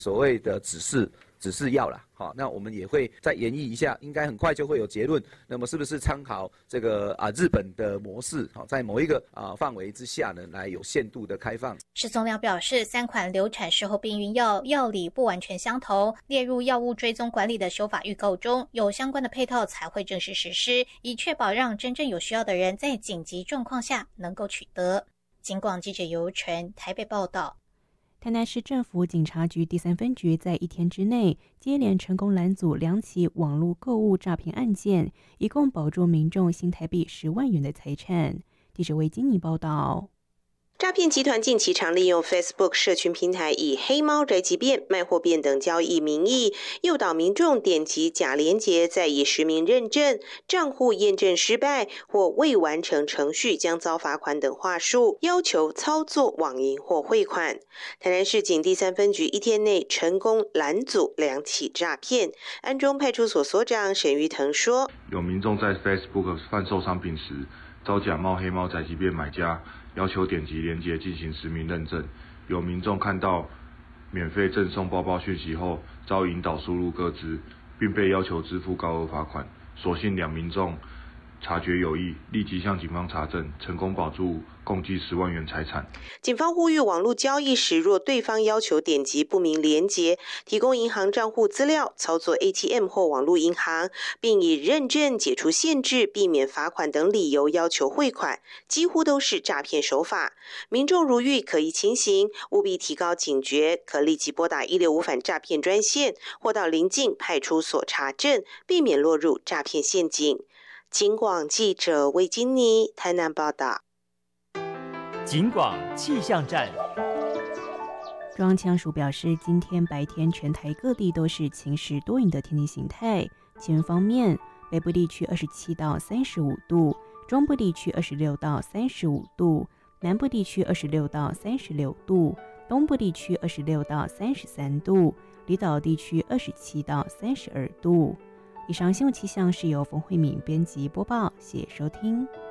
所谓的指示药啦，好，那我们也会再研议一下，应该很快就会有结论。那么是不是参考这个日本的模式，好，在某一个范围之下呢，来有限度的开放？ 施宗良表示，3款流产事后避孕药药理不完全相同，列入药物追踪管理的修法预告中，有相关的配套才会正式实施，以确保让真正有需要的人在紧急状况下能够取得。警广记者尤纯台北报道。 台南市政府警察局第3分局在1天之内接连成功拦阻2起网络购物诈骗案件，一共保住民众新台币10万元的财产。记者魏金妮报道。 诈骗集团近期常利用 Facebook 社群平台以黑猫宅急便、卖货便等交易名义，诱导民众点击假连结，再以实名认证、账户验证失败或未完成程序将遭罚款等话术，要求操作网银或汇款。台南市警第3分局1天内成功拦阻2起诈骗。安中派出所所长沈玉腾说：“ 有民众在 Facebook 贩售商品时，遭假冒黑猫宅急便买家要求点击连结进行实名认证，有民众看到免费赠送包包讯息后，遭引导输入个资，并被要求支付高额罚款。所幸2民众察觉有异，立即向警方查证，成功保住共计10万元财产。 警方呼吁网络交易时，若对方要求点击不明连结，提供银行账户资料、操作 ATM 或网络银行，并以认证、解除限制、避免罚款等理由要求汇款，几乎都是诈骗手法。民众如遇可疑情形，务必提高警觉，可立即拨打165反诈骗专线，或到邻近派出所查证，避免落入诈骗陷阱。警广记者魏金妮台南报道。 警广气象站。 中央气象署表示，今天白天全台各地都是晴时多云的天气形态。气温方面，北部地区27到35度，中部地区26到35度，南部地区26到36度，东部地区26到33度，离岛地区27到32度。以上新闻气象是由冯慧敏编辑播报，谢谢收听。